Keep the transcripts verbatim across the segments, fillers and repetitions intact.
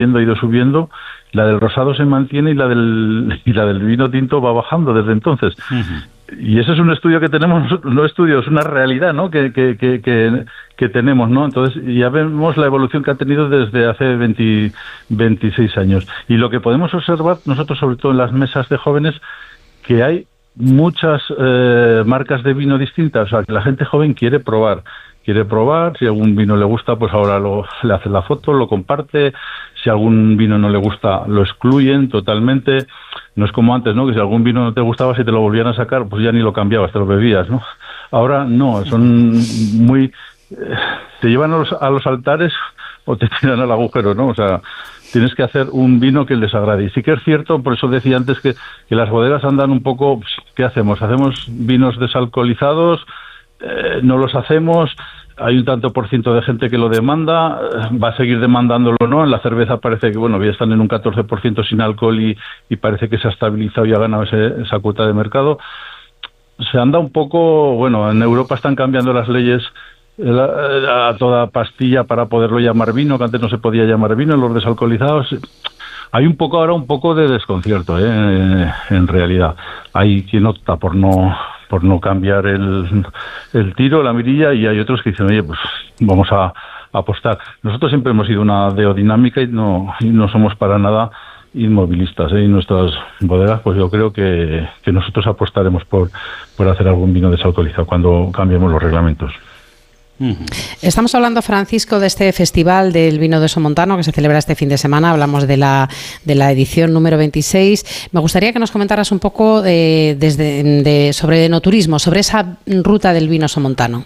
ha ido subiendo, la del rosado se mantiene y la del y la del vino tinto va bajando desde entonces. Uh-huh. Y ese es un estudio que tenemos, no estudio, es una realidad, ¿no? Que, que, que, que, que tenemos, ¿no? Entonces ya vemos la evolución que ha tenido desde hace veinte, veintiséis años. Y lo que podemos observar nosotros, sobre todo en las mesas de jóvenes, que hay muchas eh, marcas de vino distintas, o sea, que la gente joven quiere probar. Quiere probar, si algún vino le gusta, pues ahora lo, le hace la foto, lo comparte, si algún vino no le gusta, lo excluyen totalmente. No es como antes, ¿no? Que si algún vino no te gustaba, si te lo volvían a sacar, pues ya ni lo cambiabas, te lo bebías, ¿no? Ahora no, son muy... Eh, te llevan a los, a los altares o te tiran al agujero, ¿no? O sea, tienes que hacer un vino que les agrade. Y sí que es cierto, por eso decía antes que, que las bodegas andan un poco... Pues, ¿qué hacemos? ¿Hacemos vinos desalcoholizados? Eh, no los hacemos, hay un tanto por ciento de gente que lo demanda, eh, va a seguir demandándolo, ¿no? En la cerveza parece que, bueno, ya están en un catorce por ciento sin alcohol y, y parece que se ha estabilizado y ha ganado ese, esa cuota de mercado. Se anda un poco, bueno, en Europa están cambiando las leyes eh, a toda pastilla para poderlo llamar vino, que antes no se podía llamar vino, los desalcoholizados. Hay un poco ahora un poco de desconcierto, ¿eh? En realidad. Hay quien opta por no... por no cambiar el, el tiro, la mirilla, y hay otros que dicen, oye, pues vamos a, a apostar. Nosotros siempre hemos sido una deodinámica y no, y no somos para nada inmovilistas, ¿eh? Y nuestras bodegas, pues yo creo que, que nosotros apostaremos por, por hacer algún vino desalcoholizado cuando cambiemos los reglamentos. Estamos hablando, Francisco, de este festival del vino de Somontano que se celebra este fin de semana. Hablamos de la de la edición número veintiséis. Me gustaría que nos comentaras un poco de, desde, de, sobre enoturismo, sobre esa ruta del vino somontano.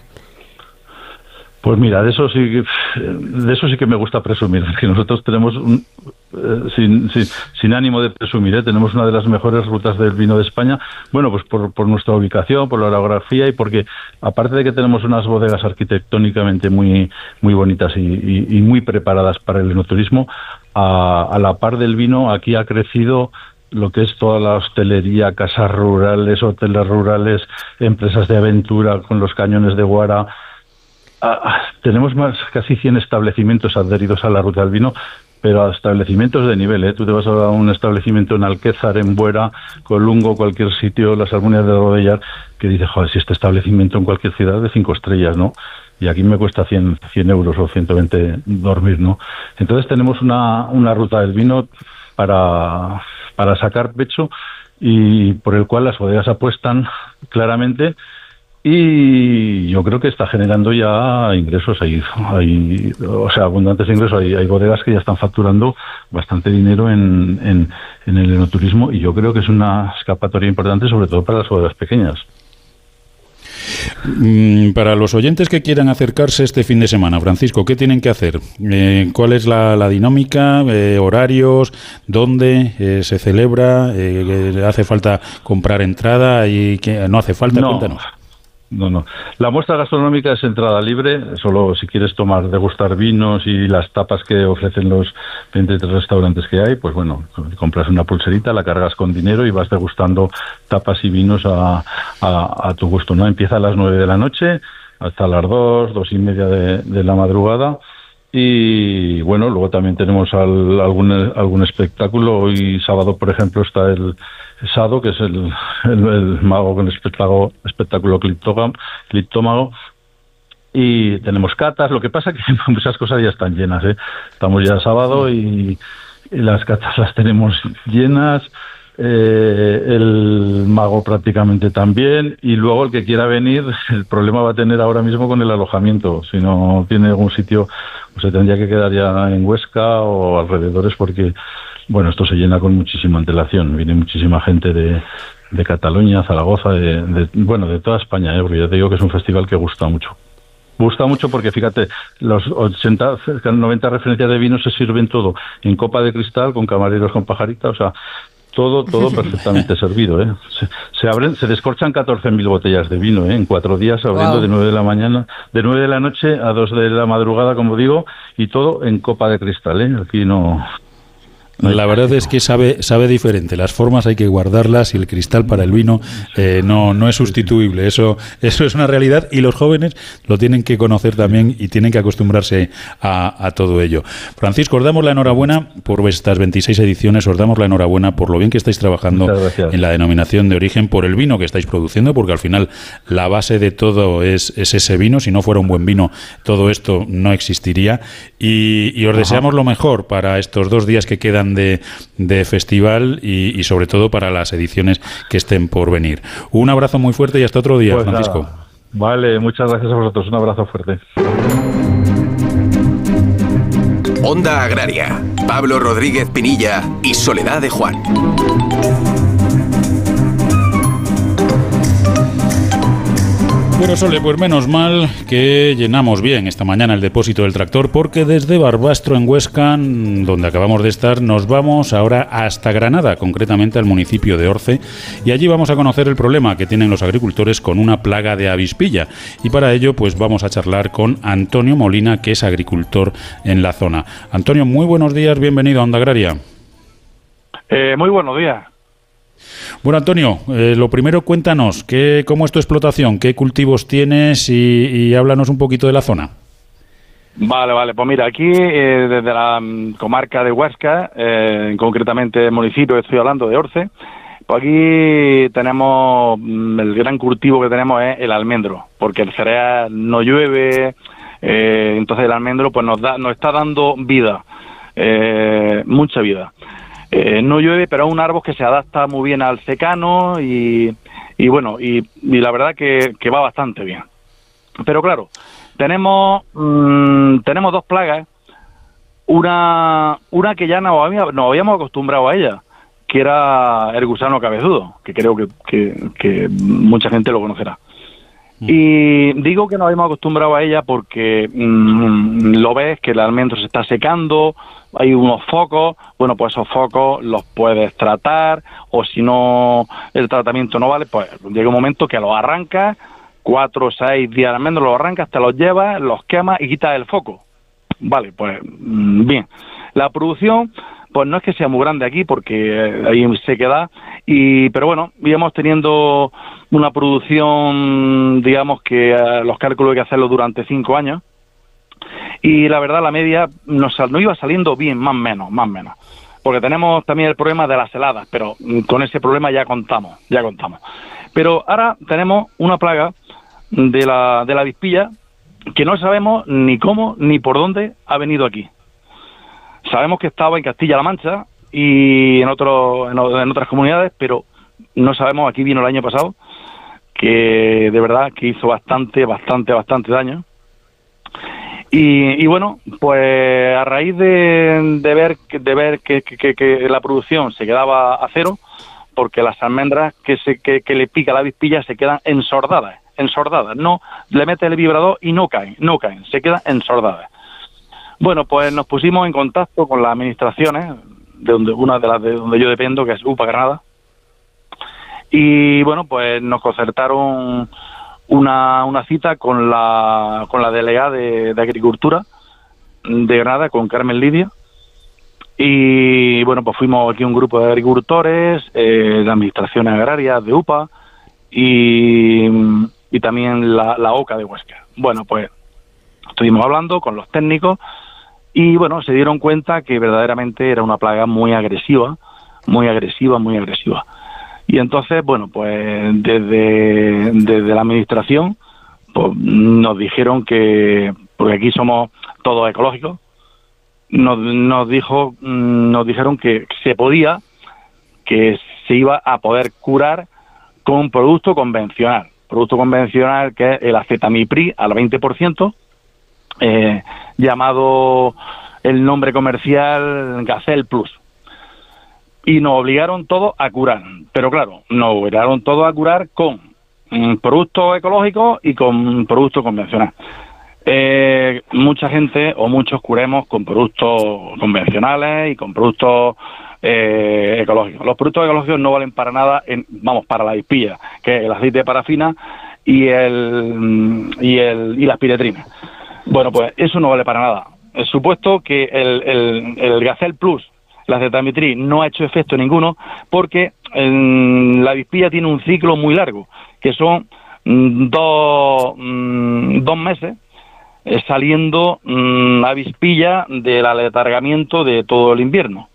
Pues mira, de eso sí, de eso sí que me gusta presumir, que nosotros tenemos, un, eh, sin, sin, sin ánimo de presumir, ¿eh? Tenemos una de las mejores rutas del vino de España, bueno, pues por, por nuestra ubicación, por la orografía y porque, aparte de que tenemos unas bodegas arquitectónicamente muy, muy bonitas y, y, y muy preparadas para el enoturismo, a, a la par del vino, aquí ha crecido lo que es toda la hostelería, casas rurales, hoteles rurales, empresas de aventura con los cañones de Guara. Ah, tenemos más casi cien establecimientos adheridos a la ruta del vino, pero a establecimientos de nivel, ¿eh? Tú te vas a un establecimiento en Alquézar, en Buera, Colungo, cualquier sitio, las Almunias de Rodellar, que dices, joder, si este establecimiento en cualquier ciudad de cinco estrellas, ¿no? Y aquí me cuesta cien, cien euros o ciento veinte dormir, ¿no? Entonces tenemos una, una ruta del vino para, para sacar pecho y por el cual las bodegas apuestan claramente. Y yo creo que está generando ya ingresos, hay, hay o sea, abundantes ingresos, hay, hay bodegas que ya están facturando bastante dinero en, en, en el enoturismo y yo creo que es una escapatoria importante, sobre todo para las bodegas pequeñas. Para los oyentes que quieran acercarse este fin de semana, Francisco, ¿qué tienen que hacer? Eh, ¿Cuál es la, la dinámica? Eh, ¿Horarios? ¿Dónde eh, se celebra? Eh, ¿Hace falta comprar entrada? ¿Y que no hace falta? No. Cuéntanos. No, no. La muestra gastronómica es entrada libre, solo si quieres tomar, degustar vinos y las tapas que ofrecen los veintitrés restaurantes que hay, pues bueno, compras una pulserita, la cargas con dinero y vas degustando tapas y vinos a, a, a tu gusto, ¿no? Empieza a las nueve de la noche hasta las dos, dos y media de, de la madrugada. Y bueno, luego también tenemos al, algún algún espectáculo. Hoy sábado, por ejemplo, está el Sado, que es el, el, el mago con espectáculo, espectáculo cliptómago. Y tenemos catas. Lo que pasa es que muchas cosas ya están llenas, ¿eh? Estamos ya sábado y, y las catas las tenemos llenas. Eh, el mago prácticamente también, y luego el que quiera venir, el problema va a tener ahora mismo con el alojamiento. Si no tiene algún sitio, pues se tendría que quedar ya en Huesca o alrededores, porque bueno, esto se llena con muchísima antelación. Viene muchísima gente de, de Cataluña, Zaragoza, de, de, bueno, de toda España, ¿eh? Porque ya te digo que es un festival que gusta mucho. Gusta mucho porque, fíjate, los ochenta, noventa referencias de vino se sirven todo en copa de cristal, con camareros con pajarita, o sea, todo todo perfectamente servido, ¿eh? Se, se abren, se descorchan catorce mil botellas de vino, ¿eh? En cuatro días, abriendo wow. de nueve de la mañana, de nueve de la noche a dos de la madrugada, como digo, y todo en copa de cristal, ¿eh? Aquí no... La verdad es que sabe sabe diferente. Las formas hay que guardarlas y el cristal para el vino eh, no no es sustituible. Eso eso es una realidad y los jóvenes lo tienen que conocer también y tienen que acostumbrarse a, a todo ello. Francisco, os damos la enhorabuena por estas veintiséis ediciones, os damos la enhorabuena por lo bien que estáis trabajando en la denominación de origen, por el vino que estáis produciendo, porque al final la base de todo es, es ese vino. Si no fuera un buen vino, todo esto no existiría. Y, y os Ajá. deseamos lo mejor para estos dos días que quedan De, de festival y, y sobre todo para las ediciones que estén por venir. Un abrazo muy fuerte y hasta otro día, pues Francisco. Nada. Vale, muchas gracias a vosotros. Un abrazo fuerte. Onda Agraria, Pablo Rodríguez Pinilla y Soledad de Juan. Bueno, Sole, pues menos mal que llenamos bien esta mañana el depósito del tractor, porque desde Barbastro en Huesca, donde acabamos de estar, nos vamos ahora hasta Granada, concretamente al municipio de Orce, y allí vamos a conocer el problema que tienen los agricultores con una plaga de avispilla. Y para ello, pues vamos a charlar con Antonio Molina, que es agricultor en la zona. Antonio, muy buenos días, bienvenido a Onda Agraria. Eh, muy buenos días. Bueno, Antonio, eh, lo primero, cuéntanos, ¿qué, ¿cómo es tu explotación? ¿Qué cultivos tienes? Y, y háblanos un poquito de la zona. Vale, vale. Pues mira, aquí eh, desde la um, comarca de Huesca, eh, concretamente el municipio, estoy hablando de Orce, pues aquí tenemos, mm, el gran cultivo que tenemos es el almendro, porque el cereal no llueve, eh, entonces el almendro pues nos da, nos está dando vida, eh, mucha vida. Eh, no llueve, pero es un árbol que se adapta muy bien al secano y, y bueno, y, y la verdad que, que va bastante bien. Pero claro, tenemos mmm, tenemos dos plagas, una una que ya nos habíamos, nos habíamos acostumbrado a ella, que era el gusano cabezudo, que creo que, que, que mucha gente lo conocerá. Y digo que nos habíamos acostumbrado a ella porque mmm, lo ves que el almendro se está secando, hay unos focos, bueno, pues esos focos los puedes tratar, o si no, el tratamiento no vale, pues llega un momento que los arrancas, cuatro o seis días de almendro los arrancas, te los llevas, los quemas y quitas el foco. Vale, pues mmm, bien. La producción, pues no es que sea muy grande aquí, porque ahí se queda, y pero bueno, íbamos teniendo una producción, digamos que eh, los cálculos hay que hacerlo durante cinco años, y la verdad la media nos, nos iba saliendo bien, más o menos, más o menos, porque tenemos también el problema de las heladas, pero con ese problema ya contamos, ya contamos. Pero ahora tenemos una plaga de la, de la avispilla que no sabemos ni cómo ni por dónde ha venido aquí. Sabemos que estaba en Castilla-La Mancha y en, otro, en, en otras comunidades, pero no sabemos, aquí vino el año pasado, que de verdad que hizo bastante, bastante, bastante daño. Y, y bueno, pues a raíz de, de ver, de ver que, que, que la producción se quedaba a cero, porque las almendras que, se, que, que le pica la avispilla se quedan ensordadas, ensordadas, no le metes el vibrador y no caen, no caen, se quedan ensordadas. Bueno, pues nos pusimos en contacto con las administraciones, de donde una de las de donde yo dependo, que es U P A Granada, y bueno, pues nos concertaron una, una cita con la con la delegada de, de Agricultura de Granada, con Carmen Lidia, y bueno, pues fuimos aquí un grupo de agricultores, eh, de administraciones agrarias, de U P A, y, y también la, la OCA de Huesca. Bueno, pues estuvimos hablando con los técnicos y bueno, se dieron cuenta que verdaderamente era una plaga muy agresiva, muy agresiva, muy agresiva. Y entonces, bueno, pues desde, desde la administración pues, nos dijeron que, porque aquí somos todos ecológicos, nos, nos dijo, nos dijeron que se podía, que se iba a poder curar con un producto convencional, producto convencional que es el acetamiprid al veinte por ciento, Eh, llamado el nombre comercial Gacel Plus, y nos obligaron todos a curar, pero claro, nos obligaron todos a curar con um, productos ecológicos y con productos convencionales. Eh, mucha gente o muchos curemos con productos convencionales y con productos eh, ecológicos. Los productos ecológicos no valen para nada, en, vamos, para la avispilla, que es el aceite de parafina y el y el y las piretrinas. Bueno, pues eso no vale para nada. Es supuesto que el, el, el Gacel Plus la acetaminofén no ha hecho efecto ninguno, porque en, la avispilla tiene un ciclo muy largo, que son mm, dos, mm, dos meses eh, saliendo mm, avispilla del aletargamiento de todo el invierno.